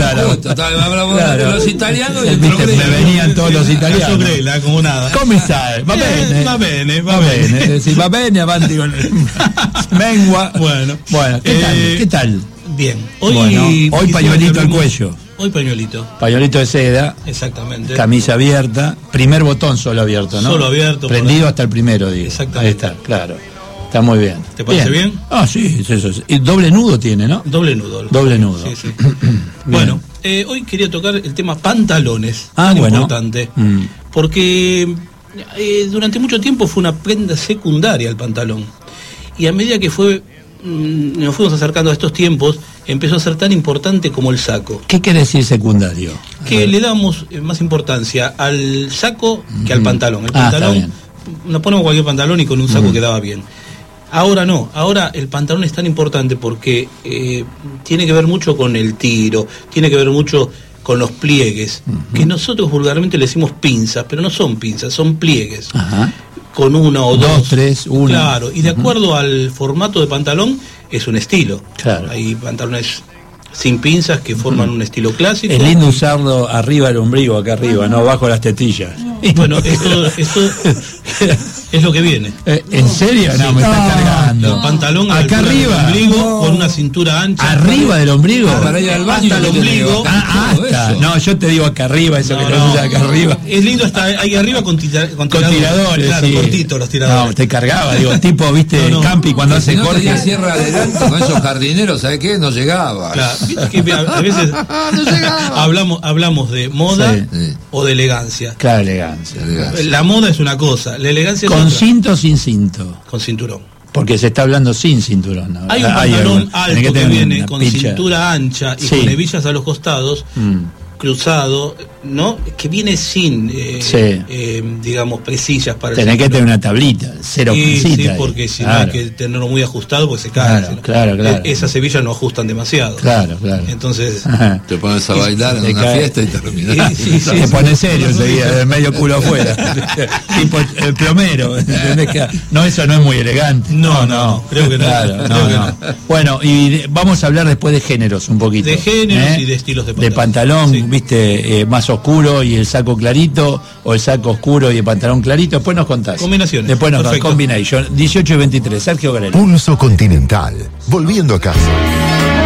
claro. Hablamos de los italianos y me venían todos los italianos. Grela, como nada. ¿Cómo está? Va bene. Va bene. Si va bene, avanti con mengua. Bueno, ¿qué tal? Bien. Hoy pañuelito al cuello. Hoy pañuelito. Pañuelito de seda. Exactamente. Camisa abierta. Primer botón solo abierto, ¿no? Solo abierto. Prendido hasta el primero, digo. Exactamente. Ahí está, claro. Está muy bien. ¿Te parece bien? Ah, sí, eso. Y doble nudo tiene, ¿no? Doble nudo. Doble nudo. Sí. Bueno, hoy quería tocar el tema pantalones. Importante. Porque durante mucho tiempo fue una prenda secundaria el pantalón. Y a medida que nos fuimos acercando a estos tiempos, empezó a ser tan importante como el saco. ¿Qué quiere decir secundario? Que le damos más importancia al saco que al pantalón. El pantalón, nos ponemos cualquier pantalón y con un saco quedaba bien. Ahora no, ahora el pantalón es tan importante porque tiene que ver mucho con el tiro, tiene que ver mucho con los pliegues, que nosotros vulgarmente le decimos pinzas, pero no son pinzas, son pliegues. Con uno o dos, tres, uno. Claro, y de acuerdo al formato de pantalón es un estilo. Claro. Hay pantalones sin pinzas que forman un estilo clásico. Es lindo usarlo arriba del ombligo, acá arriba, no abajo las tetillas. Bueno, esto es lo que viene. ¿En serio? No, me está cargando. El pantalón acá arriba del ombligo, con una cintura ancha. ¿Arriba del ombligo? Para ir al baño, hasta el ombligo. Hasta. No, yo te digo acá arriba, eso que te usa acá arriba. Es lindo hasta ahí arriba con tiradores. Claro, sí. cortitos los tiradores. No, te cargaba, digo, tipo, viste, Campi cuando hace corte. Si no tenía cierre adelante con esos jardineros, ¿sabes qué? No llegaba. Claro, que a veces hablamos de moda o de elegancia. Claro, elegancia. La moda es una cosa, la elegancia es ¿Con otra. cinto o sin cinto? Con cinturón. Porque se está hablando sin cinturón, ¿no? Hay un pantalón alto que viene con cintura ancha y con hebillas a los costados, cruzado, ¿no? Que viene sin, digamos, presillas para Tenés que tener una tablita, cero Sí, porque si no hay que tenerlo muy ajustado, pues se cae. Claro. Esas hebillas no ajustan demasiado. Claro. Entonces... Te pones a bailar en una fiesta y terminás. Te pones serio enseguida, de medio culo afuera. Tipo el plomero. No, eso no es muy elegante. No, creo que no. Claro, Bueno, y vamos a hablar después de géneros un poquito. De géneros y de estilos de pantalón. De pantalón, viste, más oscuro y el saco clarito, o el saco oscuro y el pantalón clarito. Después nos contás. Combinaciones. Después nos contás. Combination. 18 y 23. Sergio Garela. Pulso Continental. Volviendo a casa.